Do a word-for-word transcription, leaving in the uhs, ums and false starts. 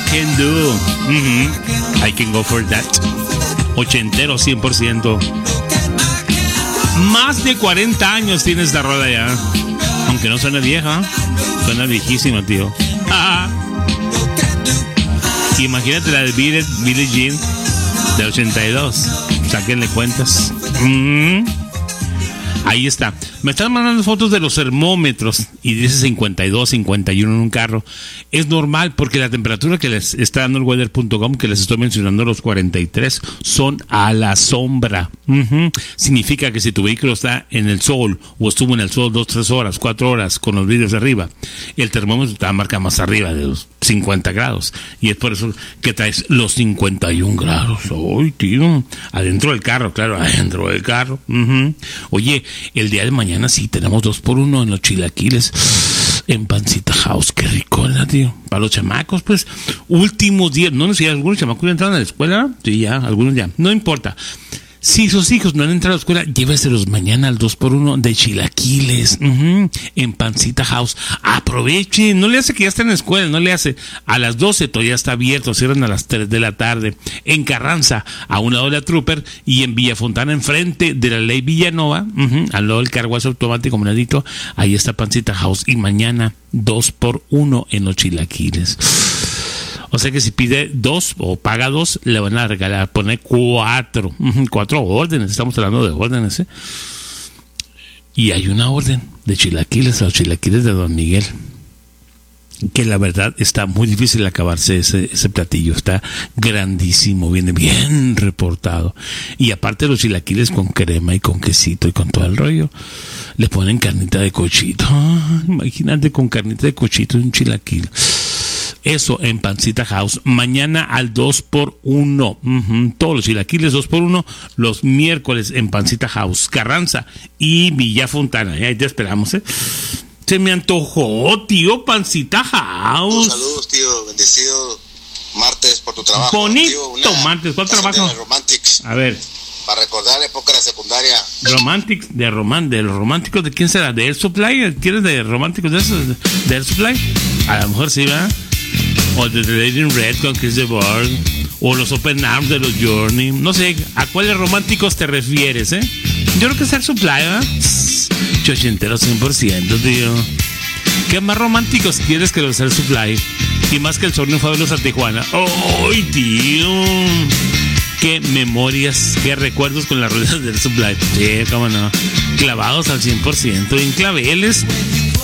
can do. Mm-hmm. I can go for that. Ochentero cien por ciento. Más de cuarenta años tiene esta rola ya. Aunque no suena vieja, suena viejísima, tío. Imagínate la de Billie, Billie Jean de ochenta y dos. Sáquenle cuentas. Mm. Ahí está. Me están mandando fotos de los termómetros y dice cincuenta y dos, cincuenta y uno en un carro. Es normal porque la temperatura que les está dando el weather punto com, que les estoy mencionando, los cuarenta y tres, son a la sombra. Uh-huh. Significa que si tu vehículo está en el sol o estuvo en el sol dos, tres horas, cuatro horas con los vidrios arriba, el termómetro te va a marcar más arriba de los cincuenta grados. Y es por eso que traes los cincuenta y un grados. ¡Ay, tío! Adentro del carro, claro, adentro del carro. Uh-huh. Oye, el día de mañana sí tenemos dos por uno en los chilaquiles en Pancita House. Qué rico, ¿verdad, tío? Para los chamacos, pues, últimos días. No, no sé si algunos chamacos ya entraron a la escuela. Sí, ya, algunos ya. No importa. Si sus hijos no han entrado a la escuela, lléveselos mañana al dos por uno de chilaquiles, uh-huh, en Pancita House. Aprovechen, no le hace que ya esté en la escuela, no le hace. A las doce todavía está abierto, cierran a las tres de la tarde. En Carranza, a un lado de la Trooper, y en Villa Fontana, enfrente de la Ley Villanova, uh-huh, al lado del carguazo automático, monedito, ahí está Pancita House. Y mañana, dos por uno en los chilaquiles. O sea que si pide dos o paga dos, le van a regalar, poner cuatro, cuatro órdenes. Estamos hablando de órdenes, ¿eh? Y hay una orden de chilaquiles, los chilaquiles de Don Miguel, que la verdad está muy difícil acabarse ese, ese platillo. Está grandísimo, viene bien reportado. Y aparte los chilaquiles con crema y con quesito y con todo el rollo, le ponen carnita de cochito. Ah, imagínate con carnita de cochito y un chilaquil. Eso en Pancita House. Mañana al dos por uno. Uh-huh. Todos los chilaquiles dos por uno. Los miércoles en Pancita House, Carranza y Villa Fontana. Ahí te esperamos, ¿eh? Se me antojó, tío, Pancita House. Saludos, tío. Bendecido martes por tu trabajo. Bonito tío, una martes. ¿Cuál trabajo? De Romantics. A ver. Para recordar la época de la secundaria. Romantics, de román, de los románticos, ¿de quién será? ¿De Air Supply? ¿Quieres de románticos de esos? ¿De Air Supply? A lo mejor sí, ¿verdad? O de The Lady in Red con Chris DeBorg, o los Open Arms de los Journey. No sé, ¿a cuáles románticos te refieres, eh? Yo creo que es Air Supply, ¿verdad? Chochentero cien por ciento, tío. ¿Qué más románticos quieres que los Air Supply? Y más que el Sorneo fue a verlos a Tijuana. ¡Ay, tío! Qué memorias, qué recuerdos con las ruedas del Supply. Sí, cómo no. Clavados al cien por ciento en claveles.